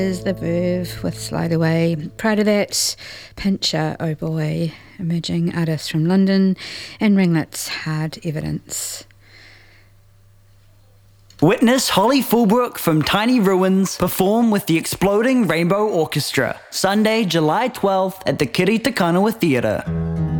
Is The Verve with Slide Away. Prior to that, Pincher, Oh Boy, emerging artist from London, and Ringlets, Hard Evidence. Witness Holly Fulbrook from Tiny Ruins perform with the Exploding Rainbow Orchestra, Sunday, July 12th at the Kiri Te Kanawa Theatre.